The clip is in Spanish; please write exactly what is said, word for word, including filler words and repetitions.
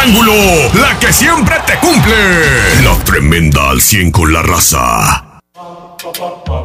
Ángulo, la que siempre te cumple. La tremenda al cien con la raza.